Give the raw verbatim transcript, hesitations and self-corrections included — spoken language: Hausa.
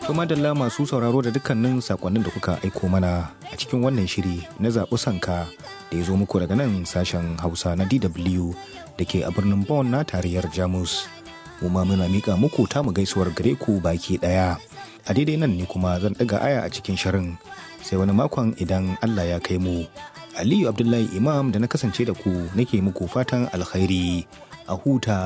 To madalla masu sauraro da dukkanin sakonnin da kuka aiko mana a cikin wannan shiri na zaɓi sanka da ya zo muku daga nan sashen Hausa na D W da ke a birnin Bonn na tarayyar Jamus. Mu ma muna mika muku tamu gaisuwar gare ku baki ɗaya. A daidai nan ne kuma zan ɗaga aya a cikin shirin sai wani makon idan Allah ya kai mu. Aliyu Abdullahi Imam da na kasance da ku nake muku fatan alkhairi a huta.